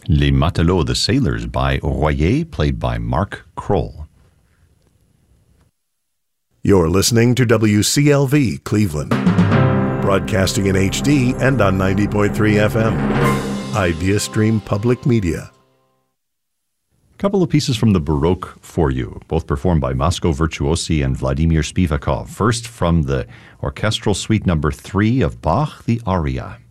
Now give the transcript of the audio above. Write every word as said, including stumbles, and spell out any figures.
Les Matelots, the Sailors by Royer, played by Mark Kroll. You're listening to W C L V Cleveland, broadcasting in H D and on ninety point three F M. IdeaStream Public Media. A couple of pieces from the Baroque for you, both performed by Moscow Virtuosi and Vladimir Spivakov. First, from the Orchestral Suite Number three of Bach, the Aria.